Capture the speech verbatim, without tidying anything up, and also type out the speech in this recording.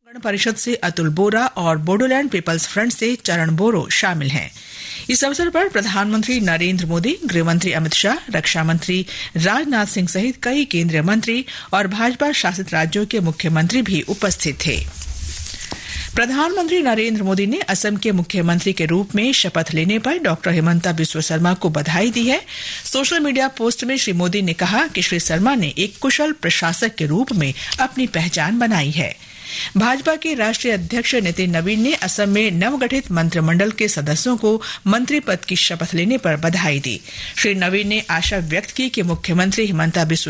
गण परिषद से अतुल बोरा और Bodoland peoples front से चरण बोरो शामिल हैं। इस अवसर पर प्रधानमंत्री नरेंद्र मोदी, गृहमंत्री अमित शाह, रक्षा मंत्री राजनाथ सिंह सहित कई केंद्रीय मंत्री और भाजपा शासित राज्यों के मुख्यमंत्री भी उपस्थित थे। प्रधानमंत्री नरेंद्र मोदी ने असम के मुख्यमंत्री के रूप में शपथ लेने पर डॉक्टर हिमंता बिस्वा शर्मा को बधाई दी है। सोशल मीडिया पोस्ट में श्री मोदी ने कहा कि श्री शर्मा ने एक कुशल प्रशासक के रूप में अपनी पहचान बनाई है। भाजपा के राष्ट्रीय अध्यक्ष नितिन नवीन ने असम में नवगठित मंत्रिमंडल के सदस्यों को मंत्री पद की शपथ लेने पर बधाई दी। श्री नवीन ने आशा व्यक्त की कि मुख्यमंत्री हिमंता बिस्वा